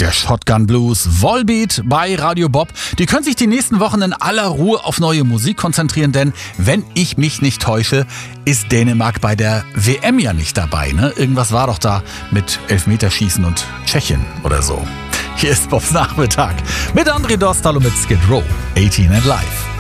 Der Shotgun Blues, Volbeat bei Radio Bob. Die können sich die nächsten Wochen in aller Ruhe auf neue Musik konzentrieren, denn wenn ich mich nicht täusche, ist Dänemark bei der WM ja nicht dabei. Ne? Irgendwas war doch da mit Elfmeterschießen und Tschechien oder so. Hier ist Bobs Nachmittag mit André Dostal und mit Skid Row, 18 and Live.